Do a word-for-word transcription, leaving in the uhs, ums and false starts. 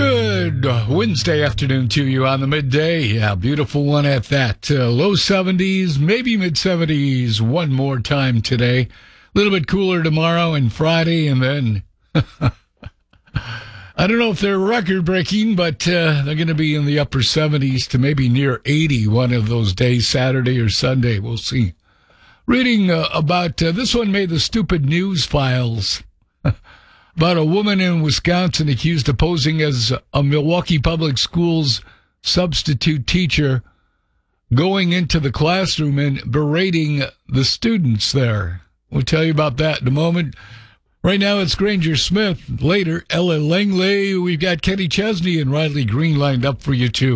Good Wednesday afternoon to you on the midday. Yeah, beautiful one at that. Uh, low seventies, maybe mid seventies one more time today. A little bit cooler tomorrow and Friday, and then I don't know if they're record breaking, but uh, they're going to be in the upper seventies to maybe near eighty one of those days, Saturday or Sunday. We'll see. Reading uh, about uh, this one made the stupid news files. About a woman in Wisconsin accused of posing as a Milwaukee Public Schools substitute teacher, going into the classroom and berating the students there. We'll tell you about that in a moment. Right now, it's Granger Smith. Later, Ella Langley. We've got Kenny Chesney and Riley Green lined up for you, too.